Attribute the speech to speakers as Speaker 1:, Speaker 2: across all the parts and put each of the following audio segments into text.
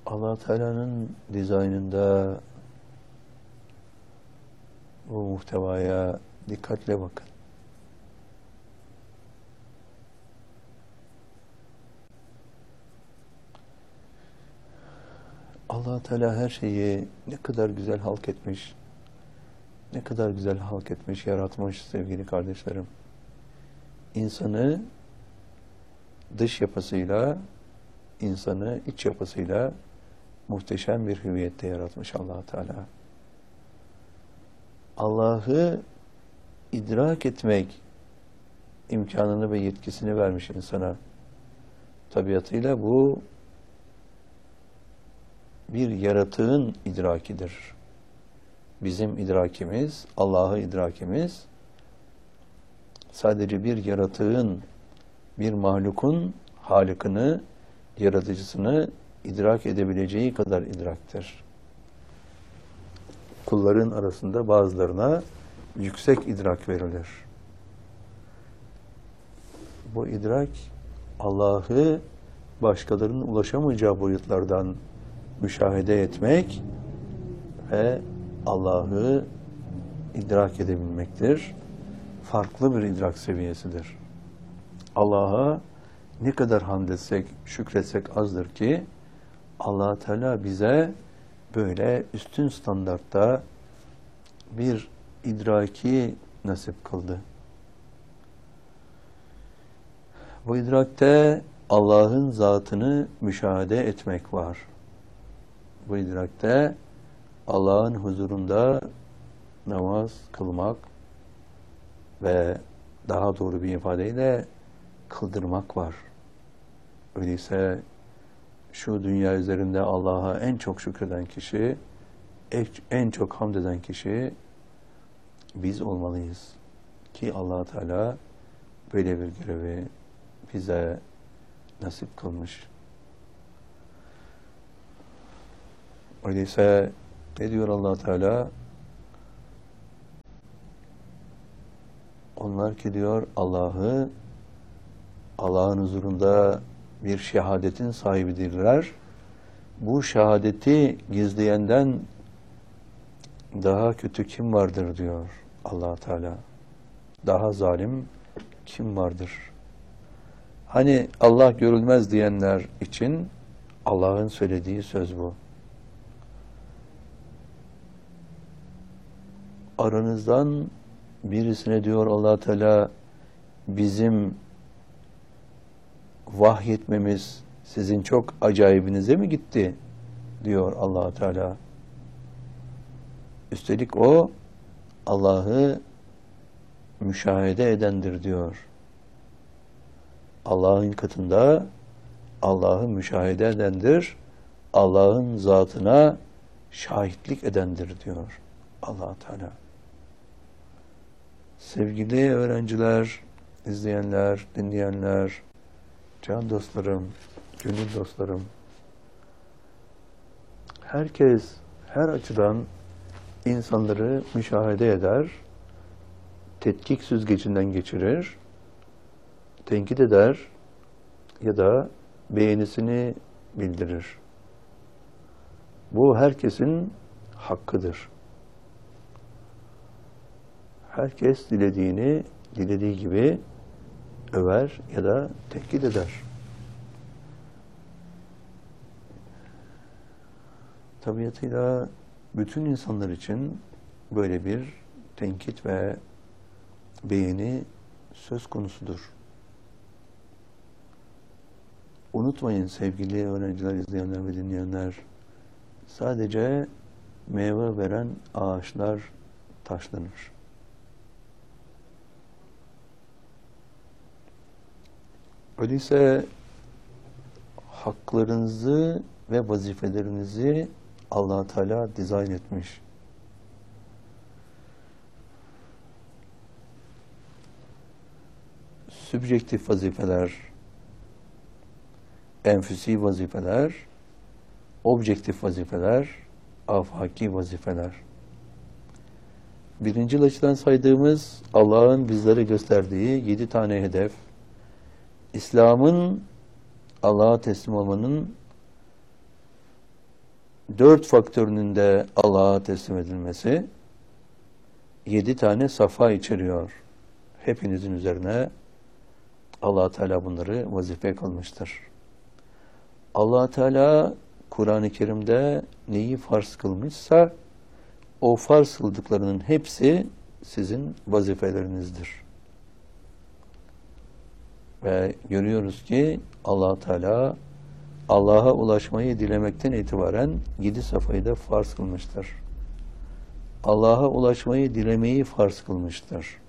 Speaker 1: Allah Teala'nın dizaynında bu muhtevaya dikkatle bakın. Allah Teala her şeyi ne kadar güzel halk etmiş, ne kadar güzel halk etmiş, yaratmış sevgili kardeşlerim. İnsanı dış yapısıyla, insanı iç yapısıyla muhteşem bir hüviyette yaratmış Allah Teala. Allah'ı idrak etmek imkanını ve yetkisini vermiş insana. Tabiatıyla bu bir yaratığın idrakidir. Bizim idrakimiz, Allah'ı idrakimiz sadece bir yaratığın, bir mahlukun halikini, yaratıcısını idrak edebileceği kadar idraktir. Kulların arasında bazılarına yüksek idrak verilir. Bu idrak Allah'ı başkalarının ulaşamayacağı boyutlardan müşahede etmek ve Allah'ı idrak edebilmektir. Farklı bir idrak seviyesidir. Allah'a ne kadar hamd etsek, şükretsek azdır ki Allah Teala bize böyle üstün standartta bir idraki nasip kıldı. Bu idrakte Allah'ın zatını müşahede etmek var. Bu idrakte Allah'ın huzurunda namaz kılmak ve daha doğru bir ifadeyle kıldırmak var. Öyleyse şu dünya üzerinde Allah'a en çok şükreden kişi, en çok hamd eden kişi biz olmalıyız. Ki Allah Teala böyle bir görevi bize nasip kılmış. Öyleyse ne diyor Allah Teala? Onlar ki diyor Allah'ın huzurunda bir şehadetin sahibidirler. Bu şehadeti gizleyenden daha kötü kim vardır diyor Allah Teala. Daha zalim kim vardır? Hani Allah görülmez diyenler için Allah'ın söylediği söz bu. Aranızdan birisine diyor Allah Teala bizim vahyetmemiz sizin çok acayibinize mi gitti diyor Allah Teala. Üstelik o Allah'ı müşahede edendir diyor. Allah'ın katında Allah'ı müşahede edendir. Allah'ın zatına şahitlik edendir diyor Allah Teala. Sevgili öğrenciler, izleyenler, dinleyenler, can dostlarım, gönül dostlarım, herkes her açıdan insanları müşahede eder, tetkik süzgecinden geçirir, tenkit eder ya da beğenisini bildirir. Bu herkesin hakkıdır. Herkes dilediği gibi över ya da tenkit eder. Tabiatıyla bütün insanlar için böyle bir tenkit ve beğeni söz konusudur. Unutmayın sevgili öğrenciler, izleyenler ve dinleyenler, sadece meyve veren ağaçlar taşlanır. Öyleyse haklarınızı ve vazifelerinizi Allah Teala dizayn etmiş. Sübjektif vazifeler, enfüsi vazifeler, objektif vazifeler, afaki vazifeler. Birinci açıdan saydığımız Allah'ın bizlere gösterdiği 7 tane hedef, İslam'ın Allah'a teslim olmanın 4 faktörünün de Allah'a teslim edilmesi 7 tane safa içeriyor. Hepinizin üzerine Allah Teala bunları vazife kılmıştır. Allah Teala Kur'an-ı Kerim'de neyi farz kılmışsa o farz kıldıklarının hepsi sizin vazifelerinizdir. Ve görüyoruz ki Allah Teala Allah'a ulaşmayı dilemekten itibaren 7 safayı da farz kılmıştır. Allah'a ulaşmayı dilemeyi farz kılmıştır.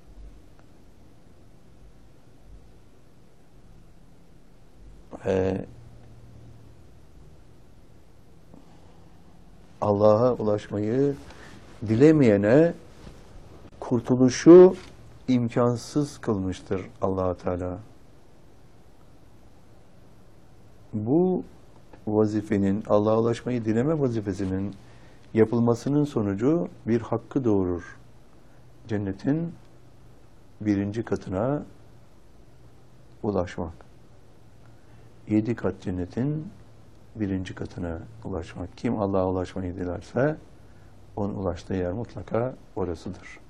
Speaker 1: Allah'a ulaşmayı dilemeyene kurtuluşu imkansız kılmıştır Allah Teala. Bu vazifenin, Allah'a ulaşmayı dileme vazifesinin yapılmasının sonucu bir hakkı doğurur. Cennetin 1. katına ulaşmak. 7 kat cennetin 1. katına ulaşmak. Kim Allah'a ulaşmayı dilerse onun ulaştığı yer mutlaka orasıdır.